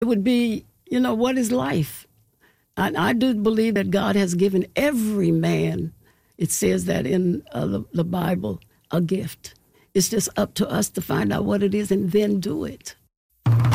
It would be, what is life? I do believe that God has given every man, it says that in the Bible, a gift. It's just up to us to find out what it is and then do it.